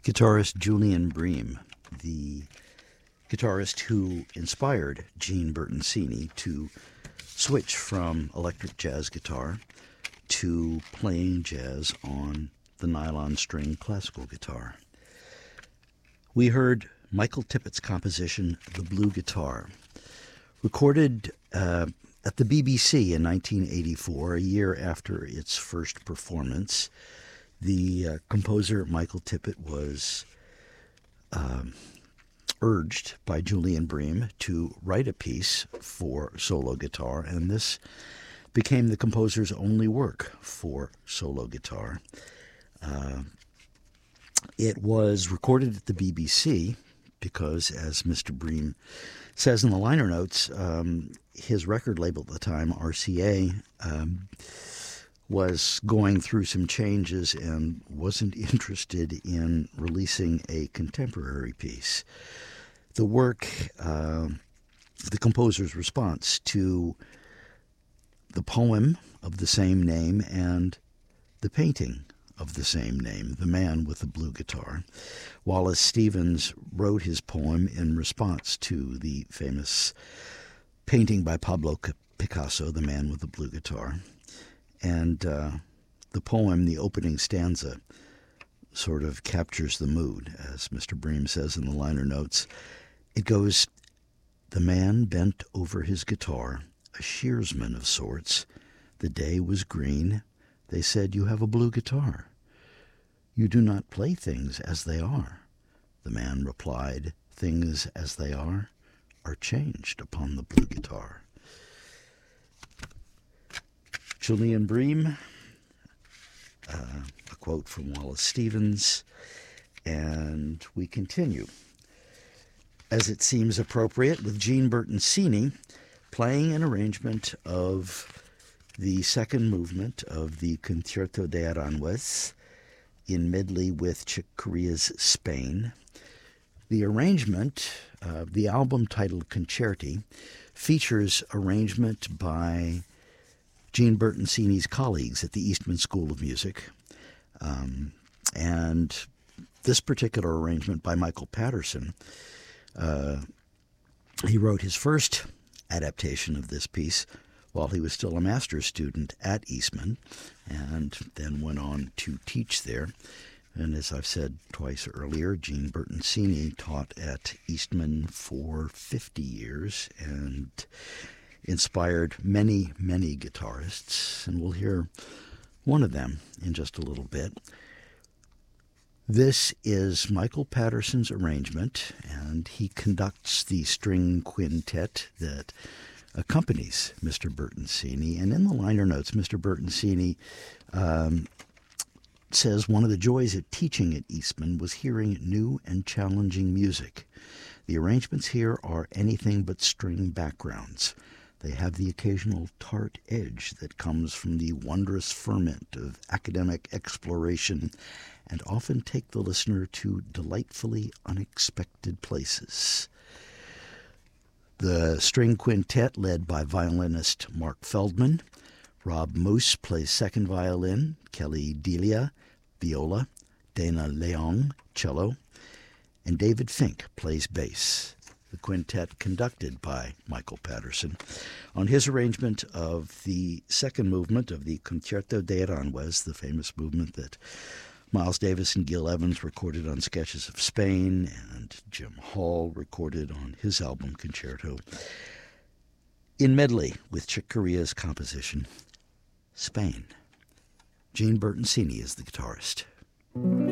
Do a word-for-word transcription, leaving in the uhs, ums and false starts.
guitarist Julian Bream, the guitarist who inspired Gene Bertoncini to switch from electric jazz guitar to playing jazz on the nylon string classical guitar. We heard Michael Tippett's composition, The Blue Guitar, recorded uh, at the B B C in nineteen eighty-four, a year after its first performance. The uh, composer, Michael Tippett, was um, urged by Julian Bream to write a piece for solo guitar, and this became the composer's only work for solo guitar. Uh, it was recorded at the B B C because, as Mister Bream says in the liner notes, um, his record label at the time, R C A, um, was going through some changes and wasn't interested in releasing a contemporary piece. The work, uh, the composer's response to the poem of the same name and the painting of the same name, The Man with the Blue Guitar. Wallace Stevens wrote his poem in response to the famous painting by Pablo Picasso, The Man with the Blue Guitar. And uh, the poem, the opening stanza, sort of captures the mood, as Mister Bream says in the liner notes. It goes, "The man bent over his guitar, a shearsman of sorts. The day was green. They said, 'You have a blue guitar. You do not play things as they are.' The man replied, 'Things as they are are changed upon the blue guitar.'" Julian Bream, uh, a quote from Wallace Stevens, and we continue, as it seems appropriate, with Gene Bertoncini playing an arrangement of the second movement of the Concierto de Aranjuez in medley with Chick Corea's Spain. The arrangement, uh, the album titled Concerti, features arrangement by Gene Bertoncini's colleagues at the Eastman School of Music, um, and this particular arrangement by Michael Patterson. Uh, he wrote his first adaptation of this piece while he was still a master's student at Eastman, and then went on to teach there. And as I've said twice earlier, Gene Bertoncini taught at Eastman for fifty years and inspired many, many guitarists, and we'll hear one of them in just a little bit. This is Michael Patterson's arrangement, and he conducts the string quintet that accompanies Mister Bertoncini. And in the liner notes, Mister Bertoncini um, says one of the joys of teaching at Eastman was hearing new and challenging music. The arrangements here are anything but string backgrounds. They have the occasional tart edge that comes from the wondrous ferment of academic exploration and often take the listener to delightfully unexpected places. The string quintet, led by violinist Mark Feldman. Rob Moose plays second violin, Kelly Delia, viola, Dana Leong, cello, and David Fink plays bass. The quintet conducted by Michael Patterson on his arrangement of the second movement of the Concierto de Aranjuez, the famous movement that Miles Davis and Gil Evans recorded on Sketches of Spain, and Jim Hall recorded on his album Concerto, in medley with Chick Corea's composition, Spain. Gene Bertoncini is the guitarist.